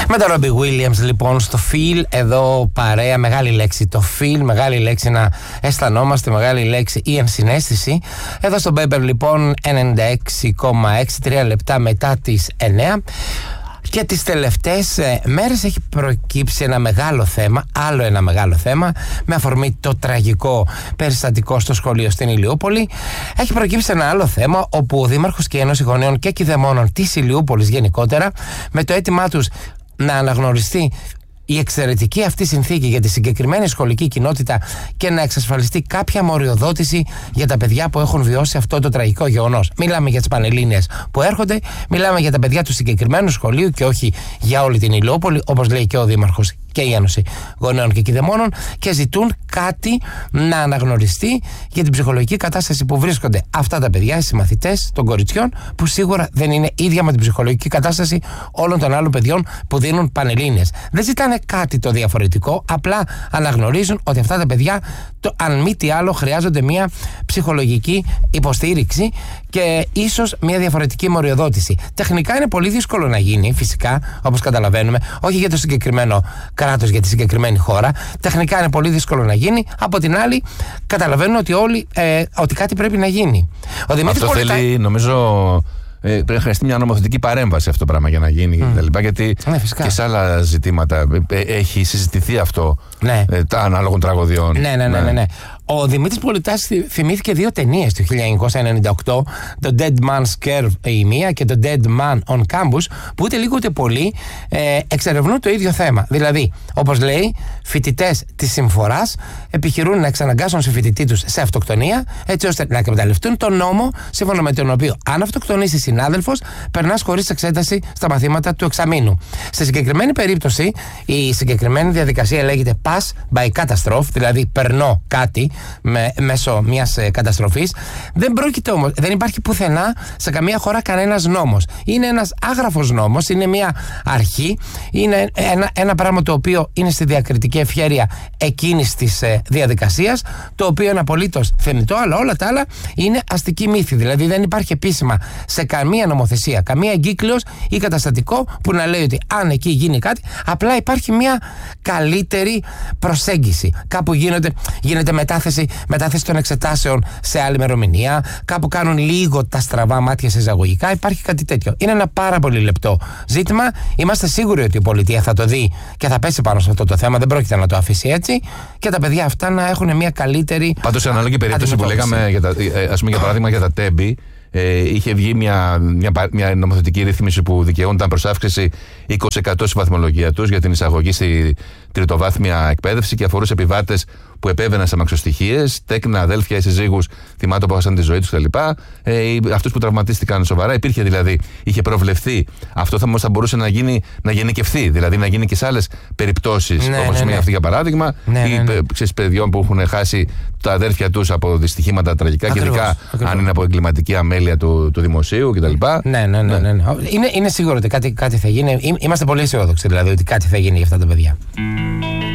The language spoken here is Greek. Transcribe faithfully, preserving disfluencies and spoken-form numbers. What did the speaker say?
Με τον Ρόμπι Williams λοιπόν στο feel, εδώ παρέα, μεγάλη λέξη το feel, μεγάλη λέξη να αισθανόμαστε, μεγάλη λέξη η ενσυναίσθηση. Εδώ στο Bieber λοιπόν ενενήντα έξι κόμμα έξι, τρία λεπτά μετά τις εννιά. Και τις τελευταίες ε, μέρες έχει προκύψει ένα μεγάλο θέμα, άλλο ένα μεγάλο θέμα, με αφορμή το τραγικό περιστατικό στο σχολείο στην Ηλιούπολη. Έχει προκύψει ένα άλλο θέμα, όπου ο Δήμαρχος και η Ένωση Γονέων και Κηδεμόνων της Ηλιούπολης γενικότερα, με το αίτημά τους να αναγνωριστεί η εξαιρετική αυτή συνθήκη για τη συγκεκριμένη σχολική κοινότητα και να εξασφαλιστεί κάποια μοριοδότηση για τα παιδιά που έχουν βιώσει αυτό το τραγικό γεγονός. Μιλάμε για τις Πανελλήνιες που έρχονται, μιλάμε για τα παιδιά του συγκεκριμένου σχολείου και όχι για όλη την Ηλιούπολη, όπως λέει και ο Δήμαρχος και η Ένωση Γονέων και Κηδεμόνων, και ζητούν κάτι να αναγνωριστεί για την ψυχολογική κατάσταση που βρίσκονται αυτά τα παιδιά, οι συμμαθητές των κοριτσιών, που σίγουρα δεν είναι ίδια με την ψυχολογική κατάσταση όλων των άλλων παιδιών που δίνουν Πανελλήνιες. Δεν ζητάνε κάτι το διαφορετικό, απλά αναγνωρίζουν ότι αυτά τα παιδιά, το, αν μη τι άλλο, χρειάζονται μια ψυχολογική υποστήριξη και ίσως μια διαφορετική μοριοδότηση. Τεχνικά είναι πολύ δύσκολο να γίνει, φυσικά, όπως καταλαβαίνουμε, όχι για το συγκεκριμένο κράτος, για τη συγκεκριμένη χώρα. Τεχνικά είναι πολύ δύσκολο να γίνει. Από την άλλη, καταλαβαίνουν ότι όλοι ε, ότι κάτι πρέπει να γίνει. Ο Δημήτρης αυτό Πολιτά... θέλει, νομίζω, ε, πρέπει να χρειαστεί μια νομοθετική παρέμβαση αυτό το πράγμα για να γίνει. Mm. Κτλ, γιατί ναι, και σε άλλα ζητήματα ε, έχει συζητηθεί αυτό, ναι. ε, τα ανάλογων τραγωδιών. Ναι, ναι, ναι, ναι, ναι. Ο Δημήτρης Πολιτάς θυμήθηκε δύο ταινίες του χίλια εννιακόσια ενενήντα οκτώ, το Dead Man's Curve η μία και το Dead Man on Campus, που ούτε λίγο ούτε πολύ ε, εξερευνούν το ίδιο θέμα. Δηλαδή, όπως λέει, φοιτητές της συμφοράς επιχειρούν να εξαναγκάσουν σε φοιτητή τους σε αυτοκτονία, έτσι ώστε να εκμεταλλευτούν τον νόμο, σύμφωνα με τον οποίο αν αυτοκτονήσει συνάδελφος, περνάς χωρίς εξέταση στα μαθήματα του εξαμήνου. Στη συγκεκριμένη περίπτωση, η συγκεκριμένη διαδικασία λέγεται Pass by Catastrophe, δηλαδή περνώ κάτι με, μέσω μιας ε, καταστροφής. Δεν πρόκειται όμως, δεν υπάρχει πουθενά σε καμία χώρα κανένας νόμος. Είναι ένας άγραφος νόμος, είναι μια αρχή, είναι ένα, ένα πράγμα το οποίο είναι στη διακριτική ευχέρεια εκείνης της ε, διαδικασίας, το οποίο είναι απολύτως θεμιτό, αλλά όλα τα άλλα είναι αστική μύθη. Δηλαδή δεν υπάρχει επίσημα σε καμία νομοθεσία, καμία εγκύκλειος ή καταστατικό που να λέει ότι αν εκεί γίνει κάτι, απλά υπάρχει μια καλύτερη προσέγγιση. Κάπου γίνεται, γίνεται μετάθεση μετάθεση των εξετάσεων σε άλλη ημερομηνία, κάπου κάνουν λίγο τα στραβά μάτια σε εισαγωγικά, υπάρχει κάτι τέτοιο. Είναι ένα πάρα πολύ λεπτό ζήτημα. Είμαστε σίγουροι ότι η πολιτεία θα το δει και θα πέσει πάνω σε αυτό το θέμα, δεν πρόκειται να το αφήσει έτσι, και τα παιδιά αυτά να έχουν μια καλύτερη. Πάντως, σε ανάλογη περίπτωση που λέγαμε, για τα, ας πούμε, για παράδειγμα για τα τέμπη, Ε, είχε βγει μια, μια, μια νομοθετική ρύθμιση που δικαιούνταν προς αύξηση είκοσι τοις εκατό στη βαθμολογία τους για την εισαγωγή στη τριτοβάθμια εκπαίδευση και αφορούσε επιβάτες που επέβαιναν σε αμαξοστοιχίες, τέκνα, αδέλφια ή συζύγους θυμάτων που έχασαν τη ζωή τους κτλ. Ε, αυτούς που τραυματίστηκαν σοβαρά. Υπήρχε δηλαδή, είχε προβλεφθεί. Αυτό θα, θα μπορούσε να, γίνει, να γενικευθεί, δηλαδή να γίνει και σε άλλες περιπτώσεις, ναι, όπως ναι, ναι. αυτή για παράδειγμα, ναι, ναι, ναι. ή ξέρεις, παιδιών που έχουν χάσει τα αδέρφια τους από δυστυχήματα τραγικά, ακριβώς, και ειδικά ακριβώς. αν είναι από εγκληματική αμέλεια του, του δημοσίου κτλ. Ναι, ναι, ναι. ναι, ναι. Είναι, είναι σίγουρο ότι κάτι, κάτι θα γίνει. Είμαστε πολύ αισιόδοξοι δηλαδή ότι κάτι θα γίνει για αυτά τα παιδιά.